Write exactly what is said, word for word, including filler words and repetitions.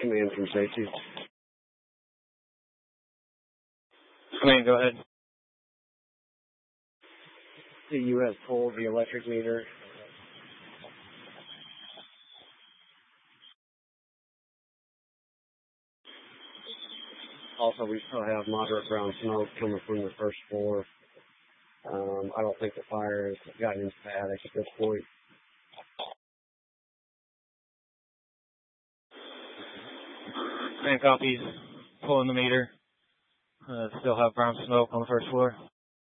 Command from safety. Command, go ahead. The U S pulled the electric meter. Also, we still have moderate brown smoke coming from the first floor. Um, I don't think the fire has gotten into the attic at this point. Command copies. Pulling the meter. Uh, still have brown smoke on the first floor.